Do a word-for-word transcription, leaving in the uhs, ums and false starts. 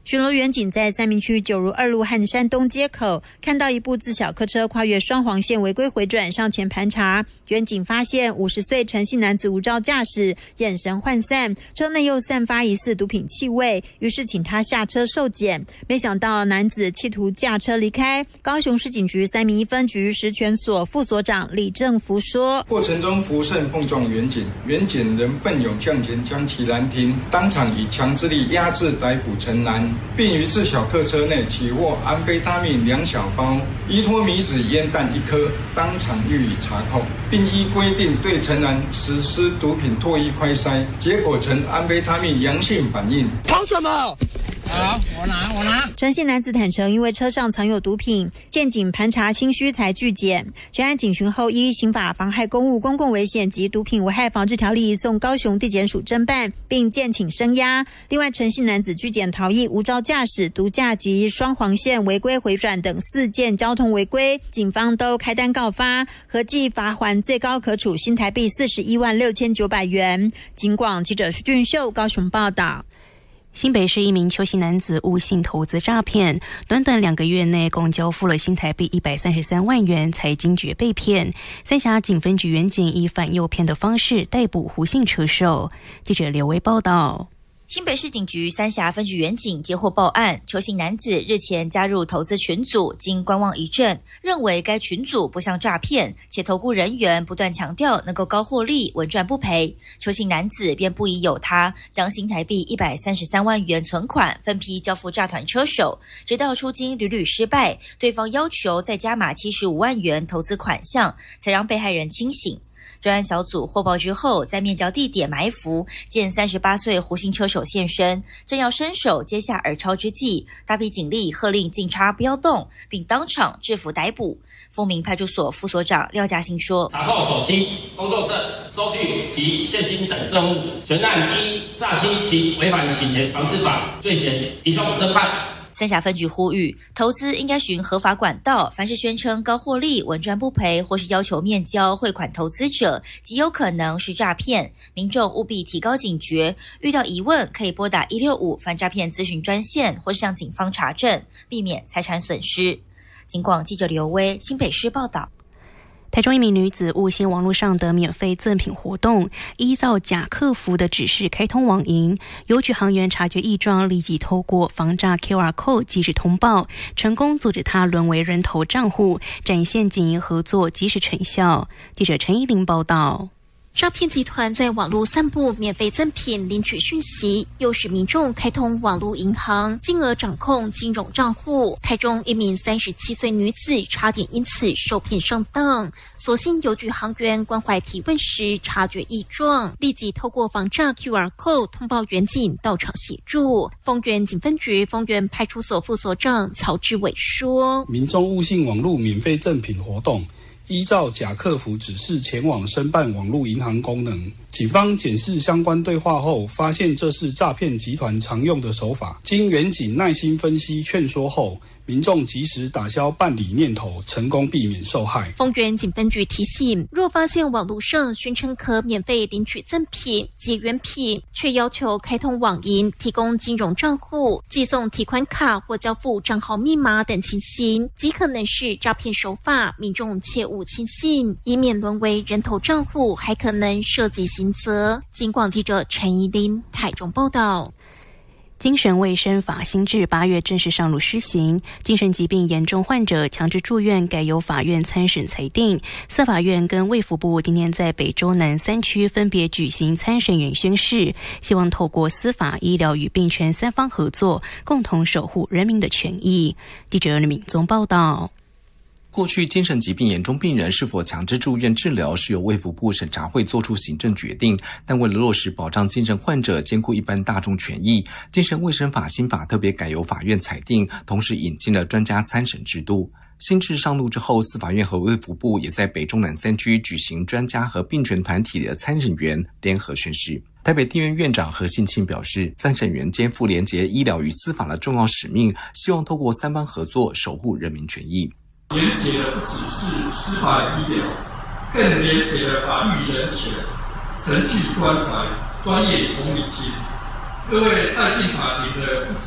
巡逻员仅在三民区九如二路和山东街口看到一部自小客车跨越双黄线违规回转，上前盘查。员警发现五十岁陈姓男子无照驾驶，眼神涣散，车内又散发疑似毒品气味，于是请他下车受检。没想到男子企图驾车离开。高雄市警局三民一分局石泉所副所长李正福说： 过程中扶正碰撞员警，员警仍奋勇向前将其拦停，当场以强制力压制逮捕陈男，并于自小客车内起获安非他命两小包、依托米纸烟弹一颗，当场予以查扣，并依规定对陈男实施毒品唾液快筛，结果呈安非他命阳性反应。 跑什么？ 好，我拿我拿。 陈姓男子坦承，因为车上藏有毒品，见警盘查心虚才拒检。全案警询后，依刑法妨害公务、公共危险及毒品危害防治条例送高雄地检署侦办，并建请声押。另外，陈姓男子拒检逃逸、无照驾驶、毒驾及双黄线违规回转等四件交通违规，警方都开单告发，合计罚锾最高可处新台币四十一万六千九百元。警广记者徐俊秀高雄报道。 新北市一名邱姓男子误信投资诈骗，短短两个月内共交付了新台币一百三十三万元，才惊觉被骗。三峡警分局员警以反诱骗的方式逮捕胡姓车手。记者刘维报道。 新北市警局三峡分局员警接获报案，邱姓男子日前加入投资群组，经观望一阵，认为该群组不像诈骗，且投顾人员不断强调能够高获利、稳赚不赔。邱姓男子便不疑有他，将新台币一百三十三万元存款分批交付诈团车手，直到出金屡屡失败，对方要求再加码七十五万元投资款项，才让被害人清醒。专案小组获报之后，在面交地点埋伏，见三十八岁胡姓车手现身，正要伸手接下耳钞之际，大批警力喝令警察不要动，并当场制服逮捕。丰明派出所副所长廖嘉兴说： 查扣手机、工作证、收据及现金等证物，全案依诈欺及违反洗钱防治法罪嫌移送侦办。 三峡分局呼吁，投资应该循合法管道，凡是宣称高获利、稳赚不赔，或是要求面交汇款投资者，极有可能是诈骗。民众务必提高警觉，遇到疑问可以拨打一六五反诈骗咨询专线，或是向警方查证，避免财产损失。警广记者刘威新北市报道。 台中一名女子误信网络上的免费赠品活动，依照假客服的指示开通网银，邮局行员察觉异状，立即透过防诈 Q R code 及时通报，成功阻止他沦为人头账户，展现警银合作及时成效。记者陈依玲报道。 诈骗集团在网络散布免费赠品领取讯息，诱使民众开通网络银行，进而掌控金融账户。台中一名三十七岁女子差点因此受骗上当，所幸邮局行员关怀提问时察觉异状，立即透过防诈 Q R code 通报员警到场协助。丰原警分局丰原派出所副所长曹志伟说： 民众误信网络免费赠品活动，依照假客服指示前往申办网络银行功能，警方检视相关对话后，发现这是诈骗集团常用的手法。经员警耐心分析劝说后，民众及时打消办理念头，成功避免受害。 丰原警分局提醒，若发现网络上宣称可免费领取赠品、结缘品，却要求开通网银、提供金融账户、寄送提款卡或交付账号密码等情形，极可能是诈骗手法，民众切勿轻信，以免沦为人头账户，还可能涉及刑责。警广记者陈怡琳台中报道。 精神卫生法新制八月正式上路施行，精神疾病严重患者强制住院改由法院参审裁定。司法院跟卫福部今天在北州南三区分别举行参审人宣誓，希望透过司法、医疗与病权三方合作，共同守护人民的权益。记者李敏宗报道。 过去精神疾病严重病人是否强制住院治疗是由卫福部审查会做出行政决定，但为了落实保障精神患者兼顾一般大众权益，精神卫生法新法特别改由法院裁定，同时引进了专家参审制度。新制上路之后，司法院和卫福部也在北中南三区举行专家和病权团体的参审员联合宣誓。台北地院院长何信庆表示，参审员肩负连结医疗与司法的重要使命，希望透过三方合作守护人民权益。 连结的不只是司法医疗，更连结了法律人权、程序关怀、专业同理心。各位带进法庭的